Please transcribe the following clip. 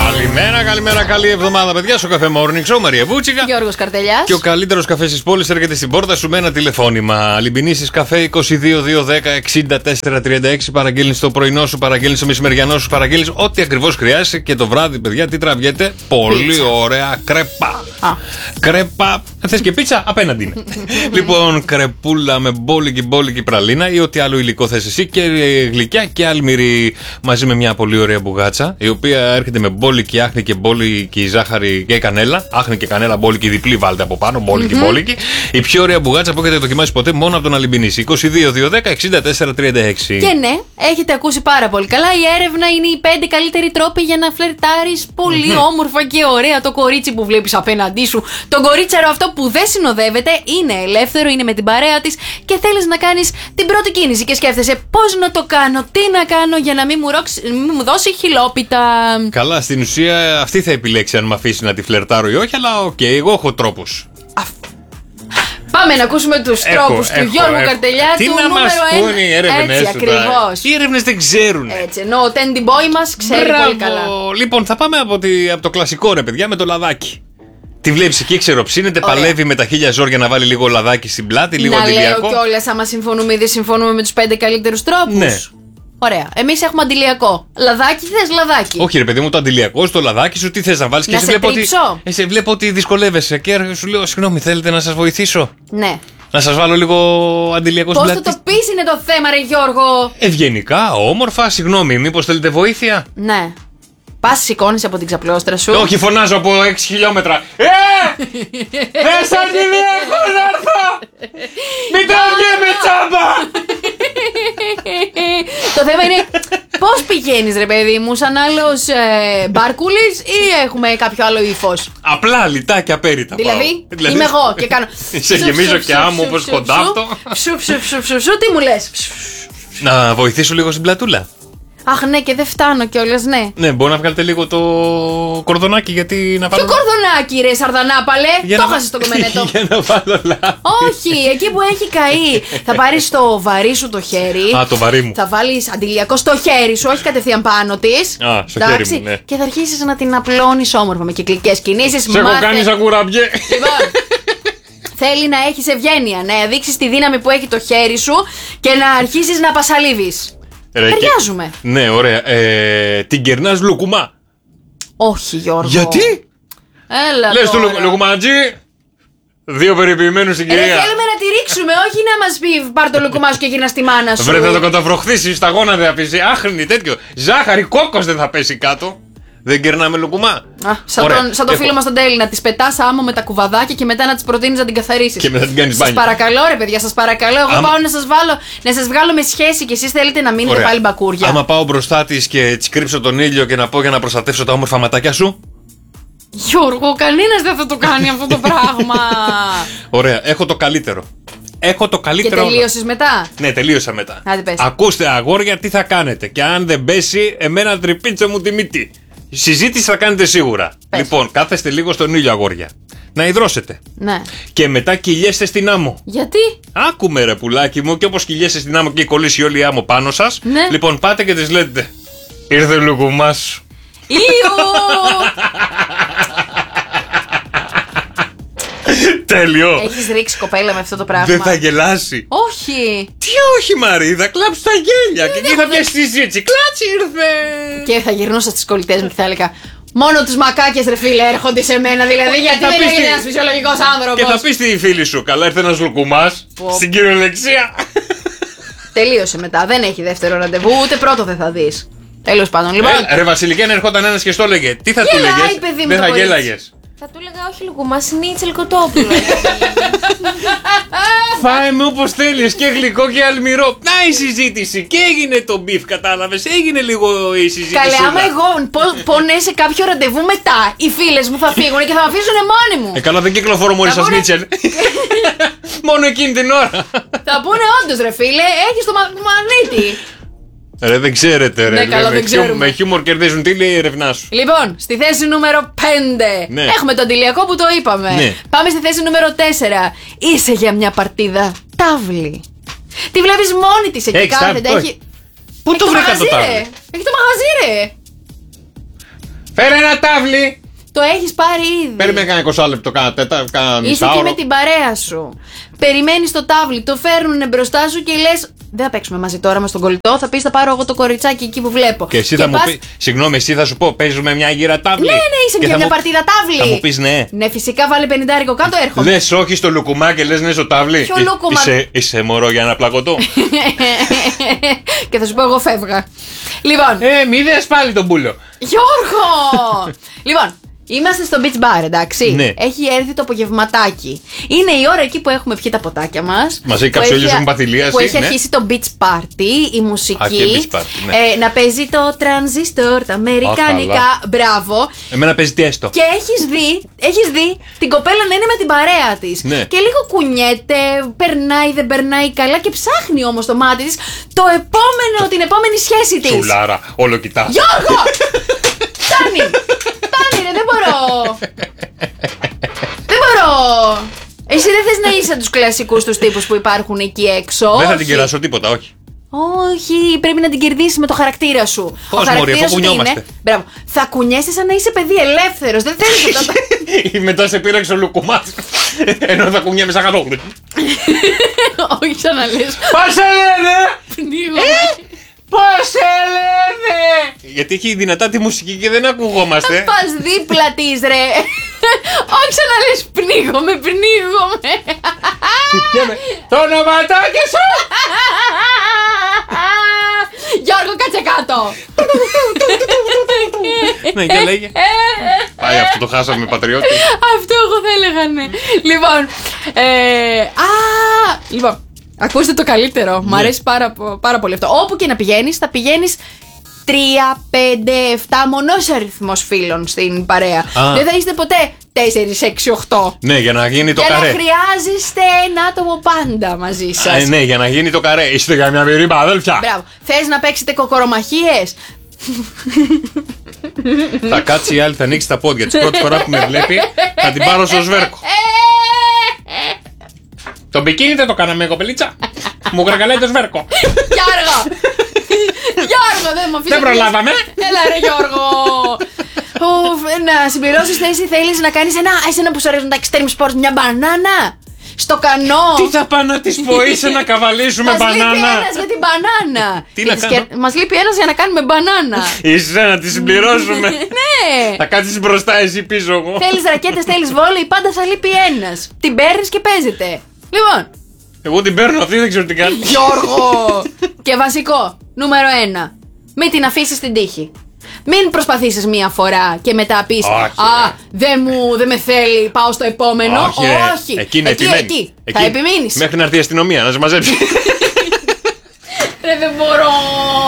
Καλημέρα, καλή εβδομάδα, παιδιά. Στο καφέ Morning Show, Μαρία Βούτσικα. Γιώργος Καρτελιάς. Και ο καλύτερος καφές της πόλης έρχεται στην πόρτα σου με ένα τηλεφώνημα. Λιμπινίσεις καφέ 22-210-64-36. Παραγγέλνεις το πρωινό σου, παραγγέλνεις το μεσημεριανό σου, παραγγέλνεις ό,τι ακριβώς χρειάζεσαι. Και το βράδυ, παιδιά, τι τραβιέται? Πολύ ωραία κρέπα. Κρέπα. Θες και πίτσα? Απέναντι είναι. Λοιπόν, κρεπούλα με μπόλικη πραλίνα ή ό,τι άλλο υλικό θες εσύ. Και γλυκιά και άλμυρη μαζί με μια πολύ ωραία μπουγάτσα, η οποία έρχεται με μπόλικη άχνη και μπόλικη ζάχαρη και κανέλα. Άχνη και κανέλα, μπόλικη διπλή, βάλτε από πάνω. Μπόλικη. Η πιο ωραία μπουγάτσα που έχετε δοκιμάσει ποτέ μόνο από τον Αλιμπινίση. 22-210-64-36. Και ναι, έχετε ακούσει πάρα πολύ καλά. Η έρευνα είναι οι 5 καλύτεροι τρόποι για να φλερτάρεις πολύ όμορφα και ωραία το κορίτσι που βλέπεις απέναντί σου. Το κορίτσαρο αυτό που δεν συνοδεύεται, είναι ελεύθερο, είναι με την παρέα της και θέλεις να κάνεις την πρώτη κίνηση και σκέφτεσαι πώς να το κάνω, τι να κάνω για να μην μου δώσει χιλόπιτα. Καλά, στην ουσία αυτή θα επιλέξει αν με αφήσει να τη φλερτάρω ή όχι, αλλά οκ, εγώ έχω τρόπους. Πάμε να ακούσουμε τους τρόπους του Γιώργου Καρτελιά, τι του να νούμερο 1. μας πούνε οι έρευνες? Έτσι ακριβώς. Οι έρευνες δεν ξέρουν. Έτσι, ενώ ο Τέντι Boy μας ξέρει πολύ καλά. Λοιπόν, θα πάμε από το κλασικό, ρε παιδιά, με το λαδάκι. Τη βλέπεις εκεί, ξεροψύνεται, παλεύει με τα χίλια ζόρια να βάλει λίγο λαδάκι στην πλάτη, λίγο αντιλιακό. Να λέω κιόλας, άμα συμφωνούμε ή δεν συμφωνούμε με τους 5 καλύτερους τρόπους. Ναι. Ωραία. Εμείς έχουμε αντιλιακό. Λαδάκι, θες λαδάκι? Όχι, ρε παιδί μου, το αντιλιακό στο λαδάκι σου, τι θες να βάλεις? Να σε τρίψω? Σε βλέπω ότι δυσκολεύεσαι και σου λέω, συγγνώμη, θέλετε να σας βοηθήσω? Ναι. Να σας βάλω λίγο αντιλιακό στην πλάτη? Πώς θα το πεις είναι το θέμα, ρε Γιώργο? Ευγενικά, όμορφα, συγγνώμη, μήπως θέλετε βοήθεια? Ναι. Πας σηκώνεις από την ξαπλώστρα σου. Όχι, φωνάζω από 6 χιλιόμετρα. Θες αντιλιακό να έρθω! Μην τα βγαίνουμε τσάμπα! Το θέμα είναι πώς πηγαίνεις, ρε παιδί μου, σαν άλλος μπάρκουλης ή έχουμε κάποιο άλλο ύφος? Απλά λιτά και απέριτα. Δηλαδή, είμαι εγώ και κάνω. Σε γεμίζω και άμμο όπως κοντάφτω. Σου, τι μου λες? Να βοηθήσω λίγο στην πλατούλα. Αχ, ναι, και δεν φτάνω κιόλας, ναι. Ναι, μπορεί να βγάλετε λίγο το κορδονάκι, γιατί να βάλω. Ποιο κορδονάκι, ρε Σαρδανάπαλε? Το χάσες το κομμενέτο. Για να βάλω λάθος. Όχι, εκεί που έχει καεί. Θα πάρεις το βαρύ σου το χέρι. Α, το βαρύ μου. Θα βάλεις αντιλιακό στο χέρι σου, όχι κατευθείαν πάνω της. Α, στο χέρι μου, ναι. Και θα αρχίσεις να την απλώνεις όμορφα με κυκλικές κινήσεις. Σε έχω κάνει σαν κουραμπιέ. Λοιπόν, θέλει να έχεις ευγένεια, να δείξεις τη δύναμη που έχει το χέρι σου και να αρχίσεις να πασαλίβεις. Ταιριάζουμε. Ναι, ωραία. Την κερνάς λουκουμά. Όχι, Γιώργο. Γιατί? Έλα. Λες του λουκουμάτζι, 2 περιποιημένους στην κυρία. Θέλουμε να τη ρίξουμε, όχι να μας πει πάρ' το λουκουμά σου και γίνα στη μάνα σου. Βρε, θα το καταφροχθήσεις, στα γόνα δεν θα πέσει. Άχρηνη τέτοιο. Ζάχαρη, κόκκος δεν θα πέσει κάτω. Δεν κερνάμε λουκουμά. Σαν το φίλο μας τον Τέλη, να τις πετάς άμμο με τα κουβαδάκια και μετά να τις προτείνεις να την καθαρίσεις. Και μετά την κάνεις μπάνιο. Σας παρακαλώ, ρε παιδιά, σας παρακαλώ. Εγώ πάω να σας βγάλω με σχέση και εσείς θέλετε να μείνετε πάλι μπακούρια. Άμα πάω μπροστά της και της κρύψω τον ήλιο και να πω για να προστατεύσω τα όμορφα ματάκια σου. Γιώργο, κανένας δεν θα το κάνει αυτό το πράγμα. Ωραία, έχω το καλύτερο. Έχω το καλύτερο. Και τελείωσες μετά? Ναι, τελείωσα μετά. Άντε, πες. Ακούστε, αγόρια, τι θα κάνετε. Και αν δεν πέσει, εμένα τρυπίτσα μου τη μύτη. Συζήτηση θα κάνετε σίγουρα. Πες. Λοιπόν, κάθεστε λίγο στον ήλιο, αγόρια. Να υδρώσετε. Ναι. Και μετά κυλιέστε στην άμμο. Γιατί? Άκουμε, ρε πουλάκι μου, και όπως κυλιέστε στην άμμο και κολλήσει όλη η άμμο πάνω σας. Ναι. Λοιπόν, πάτε και τις λέτε. Ήρθε ο λουκουμάς σου. Ιου! Τέλειο! Έχεις ρίξει κοπέλα με αυτό το πράγμα? Δεν θα γελάσει. Όχι. Τι όχι, Μαρή, θα κλάψει τα γέλια. Και εκεί θα πιάσει τη συζήτηση. Κλάτσι ήρθε. Και θα γυρνούσα στις κολλητές μου και θα έλεγα, μόνο τους μακάκες, ρε φίλε, έρχονται σε μένα. Δηλαδή, γιατί δεν είναι ένας φυσιολογικός άνθρωπος? Και θα πει στη φίλη σου, καλά, ήρθε ένας λουκουμάς στην κυριολεξία. Τελείωσε μετά. Δεν έχει δεύτερο ραντεβού, ούτε πρώτο δεν θα δεις. Τέλος πάντων, λοιπόν. Ρε Βασιλική, αν ερχόταν ένας και στο έλεγε, τι θα του λέγες? Δεν θα γέλαγες? Θα του έλεγα όχι λουκουμά, σνίτσελ κοτόπουλο. Φάε με όπως θέλεις, και γλυκό και αλμυρό. Να η συζήτηση. Και έγινε το μπιφ, κατάλαβες? Έγινε λίγο η συζήτηση. Καλέ, άμα εγώ πονέσαι κάποιο ραντεβού μετά, οι φίλες μου θα φύγουν και θα με αφήσουν μόνοι μου. Καλά, δεν κυκλοφορώ μόλις σαν σνίτσελ. Μόνο εκείνη την ώρα. Θα πούνε όντως, ρε φίλε, έχεις το μαγνήτη. Ρε, δεν ξέρετε, ρε. Ναι, καλά, δεν ξέρουμε. Με χιούμορ κερδίζουν. Τι λέει η ερευνά σου? Λοιπόν, στη θέση νούμερο 5 ναι. έχουμε το αντιλιακό που το είπαμε. Ναι. Πάμε στη θέση νούμερο 4. Είσαι για μια παρτίδα τάβλη. Τη βλέπεις μόνη της εκεί κάθεται. Πού το βρήκα το τάβλι? Έχει το μαγαζί, ρε. Φέρε ένα τάβλι! Το έχεις πάρει ήδη. Περίμενε κανένα 20 λεπτό, κάνα Είσαι μισάωρο. και με την παρέα σου. Περιμένεις το τάβλι, το φέρνουν μπροστά σου και λες: δεν θα παίξουμε μαζί τώρα με στον κολλητό. Θα πεις: θα πάρω εγώ το κοριτσάκι εκεί που βλέπω. Και εσύ θα μου πει, συγγνώμη, εσύ θα σου πω: παίζουμε μια γύρα τάβλι. Ναι, είσαι Και και θα μια μου- παρτίδα τάβλι. Θα μου πει ναι. Ναι, φυσικά βάλε 50 κάτω, έρχομαι. Λες όχι στο λουκουμά και λες ναι στο τάβλι. Ποιο λουκουμά? Είσαι μωρό για να πλακωτώ. Και θα σου πω: εγώ φεύγα. Λοιπόν, Μη δες πάλι τον πούλο. Γιώργο! Λοιπόν, είμαστε στο beach bar, εντάξει. Ναι. Έχει έρθει το απογευματάκι. Είναι η ώρα εκεί που έχουμε πιει τα ποτάκια μας. Μας έχει κάψει ο ήλιος, έχουμε παθηλίαση, Που έχει ναι. αρχίσει το beach party, η μουσική. Α, και beach party, ναι. Να παίζει το transistor, τα αμερικάνικα. Μπράβο. Εμένα παίζει τι έστω. Και έχεις δει την κοπέλα να είναι με την παρέα της. Ναι. Και λίγο κουνιέται, περνάει, δεν περνάει καλά και ψάχνει όμως το μάτι της την επόμενη σχέση της. Σουλάρα, όλο κοιτάς. Γιώργο! Φτάνει! Φτάνει ρε, δεν μπορώ! Δεν μπορώ! Εσύ δεν θες να είσαι τους κλασικούς τους τύπους που υπάρχουν εκεί έξω. Δεν θα όχι. την κεράσω τίποτα, όχι. Όχι, πρέπει να την κερδίσεις με το χαρακτήρα σου. Πώς, Ο μωρή, χαρακτήρας αφού σου τι κουνιόμαστε. είναι? Μπράβο. Θα κουνιέσαι σαν να είσαι παιδί ελεύθερος. Δεν θέλεις αυτά. Μετά σε πήραξε ο λουκουμάς. Ενώ θα κουνιέμαι σαν κατόχλη. Όχι, σαν να λες. Πώς σε λένε! Πνίγομαι. Πώς σε λένε! Γιατί έχει δυνατά τη μουσική και δεν ακουγόμαστε. Πας δίπλα της ρε. Όχι σαν να λες πνίγομαι. Το ονοματάκι σου! Γιώργο, κάτσε κάτω. Ναι, και λέγε. Πάει, αυτό το χάσαμε, πατριώτη. Αυτό εγώ θα έλεγα, ναι. Λοιπόν, ακούστε το καλύτερο. Μ' αρέσει πάρα πολύ αυτό. Όπου και να πηγαίνεις, θα πηγαίνεις 3, 5, 7 μονός αριθμός φίλων στην παρέα. Α. Δεν θα είστε ποτέ 4, 6, 8. Ναι, για να γίνει το Για να καρέ. χρειάζεστε ένα άτομο πάντα μαζί σας. Ναι, για να γίνει το καρέ. Είστε για μια βηρήμπα, αδέλφια. Μπράβο. Θες να παίξετε κοκορομαχίες? Θα κάτσει η άλλη, θα ανοίξει τα πόδια της. Πρώτη φορά που με βλέπει, θα την πάρω στο σβέρκο. Το μπικίνι δεν το κάναμε, κοπελίτσα. Μου γραγαλάει το σβέρκο. Γιώργο! Γιώργο, δεν μου αφήσεις. Δεν προλάβαμε. Έλα ρε Γιώργο. Να συμπληρώσεις θέση, θέλεις να κάνεις εσένα που σου αρέσουν τα extreme sports, μια μπανάνα στο κανό. Τι θα πάω να της πω, είσαι να καβαλήσουμε Μας λείπει μπανάνα. ένας για την μπανάνα. Τι να κάνω? Μας λείπει ένας για να κάνουμε μπανάνα. Είσαι να τη συμπληρώσουμε. Ναι. Θα κάτσεις μπροστά, εσύ πίσω εγώ. Θέλεις ρακέτες, θέλεις βόλεϊ, πάντα θα λείπει ένας. Την παίρνεις και παίζετε. Λοιπόν, Εγώ την παίρνω αυτή, δεν ξέρω τι κάνει. Γιώργο! Και βασικό, νούμερο 1. Μην την αφήσεις στην τύχη. Μην προσπαθήσεις μία φορά και μετά πεις Όχι, «Α, δεν με θέλει, πάω στο επόμενο». Όχι, ρε. Όχι. Εκεί είναι επιμένει. Θα επιμείνεις. Μέχρι να έρθει η αστυνομία να σε μαζέψει. Ρε, δεν μπορώ.